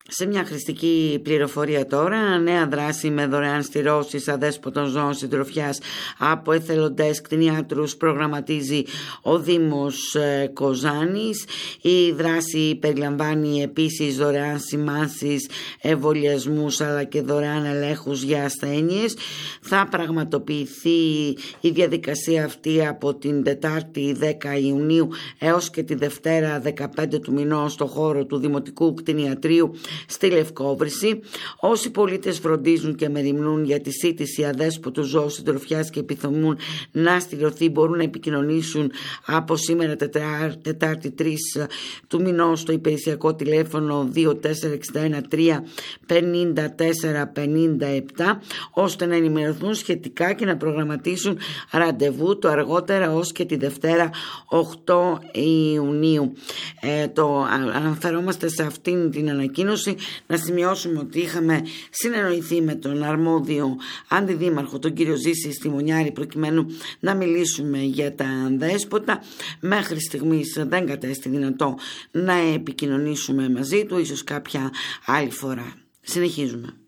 Σε μια χρηστική πληροφορία τώρα, νέα δράση με δωρεάν στηρώσεις αδέσποτων ζώων συντροφιάς από εθελοντές κτηνιάτρους προγραμματίζει ο Δήμος Κοζάνης. Η δράση περιλαμβάνει επίσης δωρεάν σημάνσεις, εμβολιασμούς αλλά και δωρεάν ελέγχους για ασθένειες. Θα πραγματοποιηθεί η διαδικασία αυτή από την Τετάρτη 10 Ιουνίου έως και τη Δευτέρα 15 του μηνός στο χώρο του Δημοτικού Κτηνιατρίου στη Λευκόβρηση. Όσοι πολίτες φροντίζουν και μεριμνούν για τη σύντηση αδέσποτου ζώου συντροφιάς και επιθυμούν να στηριωθεί μπορούν να επικοινωνήσουν από σήμερα Τετάρτη 3 του μηνός στο υπηρεσιακό τηλέφωνο 2461 354 57 ώστε να ενημερωθούν σχετικά και να προγραμματίσουν ραντεβού το αργότερα ως και τη Δευτέρα 8 Ιουνίου. Αναφερόμαστε σε αυτήν την ανακοίνωση. Να σημειώσουμε ότι είχαμε συνεννοηθεί με τον αρμόδιο αντιδήμαρχο, τον κύριο Ζήση Στιμονιάρη, προκειμένου να μιλήσουμε για τα δέσποτα. Μέχρι στιγμής δεν κατέστη δυνατό να επικοινωνήσουμε μαζί του, ίσως κάποια άλλη φορά. Συνεχίζουμε.